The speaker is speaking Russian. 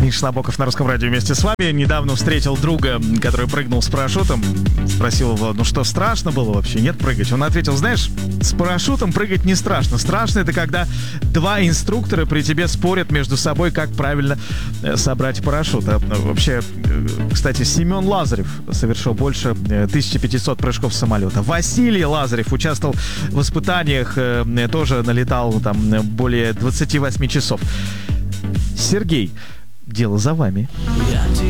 Миша Набоков на Русском радио вместе с вами. Недавно встретил друга, который прыгнул с парашютом. Спросил его, ну что, страшно было вообще? Нет, прыгать? Он ответил, знаешь, с парашютом прыгать не страшно. Страшно это когда два инструктора при тебе спорят между собой, как правильно собрать парашют. Вообще, кстати, Семен Лазарев совершил больше 1500 прыжков с самолета. Василий Лазарев участвовал в испытаниях, тоже налетал там более 28 часов. Сергей, дело за вами.